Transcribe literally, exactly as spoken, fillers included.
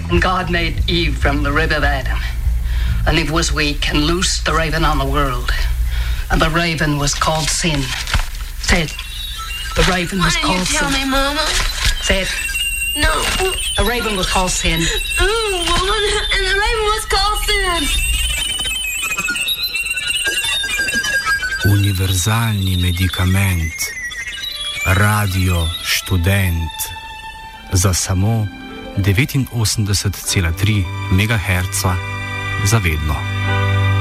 And God made Eve from the rib of Adam. And Eve was weak and loosed the raven on the world. And the raven was called sin. Say it. The raven was called sin. Why didn't you tell me, Mama? Say it. No. The raven was called sin. Ooh, woman, and the raven was called sin. Univerzalni medikament. Radio Študent. Za samo devetinosemdeset cela tri megaherca za vedno.